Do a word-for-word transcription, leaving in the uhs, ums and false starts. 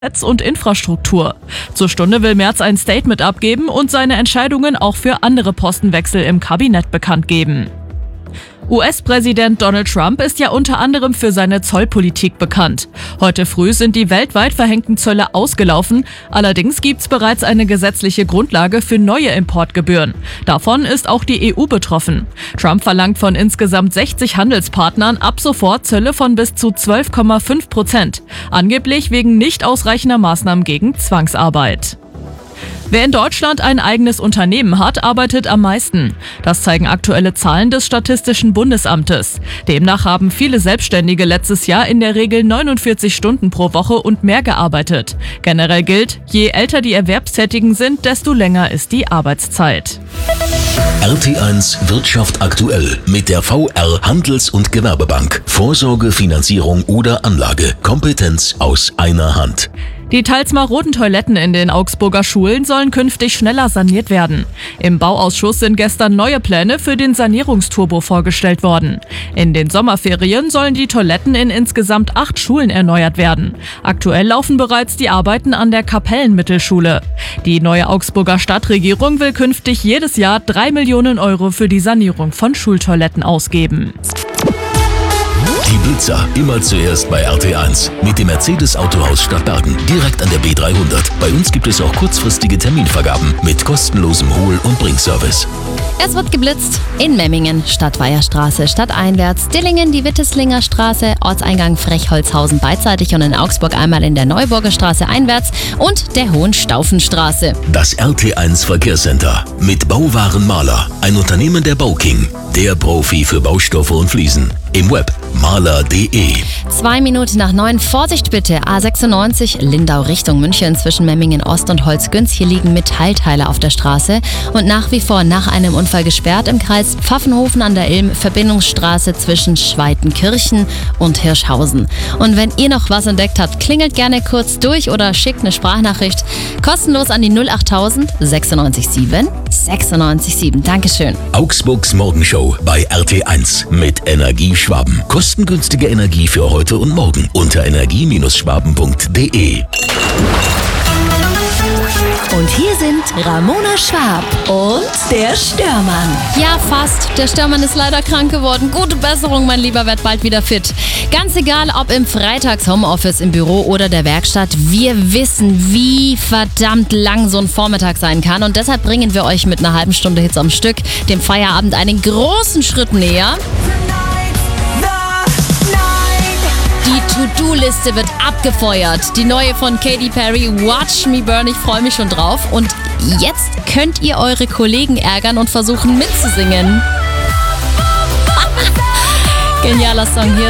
Netz und Infrastruktur. Zur Stunde will Merz ein Statement abgeben und seine Entscheidungen auch für andere Postenwechsel im Kabinett bekannt geben. U S-Präsident Donald Trump ist ja unter anderem für seine Zollpolitik bekannt. Heute früh sind die weltweit verhängten Zölle ausgelaufen. Allerdings gibt's bereits eine gesetzliche Grundlage für neue Importgebühren. Davon ist auch die E U betroffen. Trump verlangt von insgesamt sechzig Handelspartnern ab sofort Zölle von bis zu zwölf Komma fünf Prozent. Angeblich wegen nicht ausreichender Maßnahmen gegen Zwangsarbeit. Wer in Deutschland ein eigenes Unternehmen hat, arbeitet am meisten. Das zeigen aktuelle Zahlen des Statistischen Bundesamtes. Demnach haben viele Selbstständige letztes Jahr in der Regel neunundvierzig Stunden pro Woche und mehr gearbeitet. Generell gilt, je älter die Erwerbstätigen sind, desto länger ist die Arbeitszeit. R T eins Wirtschaft aktuell mit der V R Handels- und Gewerbebank. Vorsorge, Finanzierung oder Anlage. Kompetenz aus einer Hand. Die teils maroden Toiletten in den Augsburger Schulen sollen künftig schneller saniert werden. Im Bauausschuss sind gestern neue Pläne für den Sanierungsturbo vorgestellt worden. In den Sommerferien sollen die Toiletten in insgesamt acht Schulen erneuert werden. Aktuell laufen bereits die Arbeiten an der Kapellenmittelschule. Die neue Augsburger Stadtregierung will künftig jedes Jahr drei Millionen Euro für die Sanierung von Schultoiletten ausgeben. Die Blitzer immer zuerst bei R T eins mit dem Mercedes Autohaus Stadtbergen direkt an der B dreihundert. Bei uns gibt es auch kurzfristige Terminvergaben mit kostenlosem Hol- und Bringservice. Es wird geblitzt in Memmingen, Stadtweierstraße, stadteinwärts, Dillingen, die Witteslinger Straße, Ortseingang Frechholzhausen beidseitig und in Augsburg einmal in der Neuburger Straße einwärts und der Hohenstaufenstraße. Das R T eins Verkehrscenter mit Bauwaren Maler, ein Unternehmen der Bauking, der Profi für Baustoffe und Fliesen. Im Web maler punkt de. Zwei Minuten nach neun, Vorsicht bitte, A sechsundneunzig, Lindau Richtung München zwischen Memmingen Ost und Holzgünz. Hier liegen Metallteile auf der Straße und nach wie vor nach einem Unfall gesperrt im Kreis Pfaffenhofen an der Ilm, Verbindungsstraße zwischen Schweitenkirchen und Hirschhausen. Und wenn ihr noch was entdeckt habt, klingelt gerne kurz durch oder schickt eine Sprachnachricht kostenlos an die null achttausend sechsundneunzig sieben sechsundneunzig sieben. Dankeschön. Augsburgs Morgenshow bei R T eins mit Energie Schwaben. Kostengünstige Energie für heute und morgen unter energie Schwaben punkt de. Und hier sind Ramona Schwab und der Störmann. Ja, fast. Der Störmann ist leider krank geworden. Gute Besserung, mein Lieber, werd bald wieder fit. Ganz egal, ob im Freitags-Homeoffice, im Büro oder der Werkstatt, wir wissen, wie verdammt lang so ein Vormittag sein kann. Und deshalb bringen wir euch mit einer halben Stunde Hits am Stück dem Feierabend einen großen Schritt näher. Die To-Do-Liste wird abgefeuert. Die neue von Katy Perry, Watch Me Burn, ich freue mich schon drauf. Und jetzt könnt ihr eure Kollegen ärgern und versuchen mitzusingen. Genialer Song hier.